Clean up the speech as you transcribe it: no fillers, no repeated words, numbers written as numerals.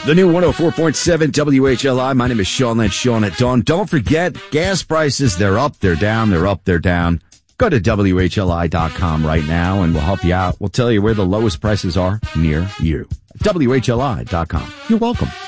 The new 104.7 WHLI. My name is Sean Lynch, Sean at Dawn. Don't forget, gas prices, they're up, they're down, they're up, they're down. Go to WHLI.com right now and we'll help you out. We'll tell you where the lowest prices are near you. WHLI.com. You're welcome.